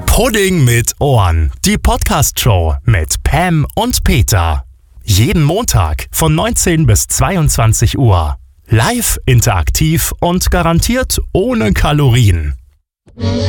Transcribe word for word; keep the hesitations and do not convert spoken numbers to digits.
Pudding mit Ohren. Die Podcast-Show mit Pam und Peter. Jeden Montag von neunzehn bis zweiundzwanzig Uhr. Live, interaktiv und garantiert ohne Kalorien.